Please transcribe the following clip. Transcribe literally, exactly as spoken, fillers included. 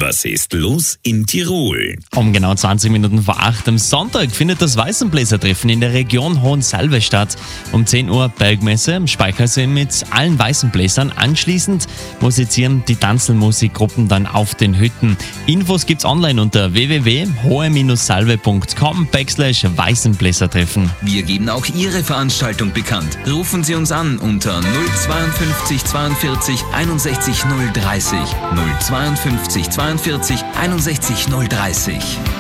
Was ist los in Tirol? Um genau zwanzig Minuten vor acht am Sonntag findet das Weißenbläsertreffen in der Region Hohensalve statt. Um zehn Uhr Bergmesse im Speichersee mit allen Weißenbläsern. Anschließend musizieren die Tanzelmusikgruppen dann auf den Hütten. Infos gibt's online unter w w w punkt hohe salve punkt com backslash Weißenbläsertreffen. Wir geben auch Ihre Veranstaltung bekannt. Rufen Sie uns an unter null fünf zwei zweiundvierzig einundsechzig null dreißig null fünf zwei zweiundvierzig einundsechzig null dreißig.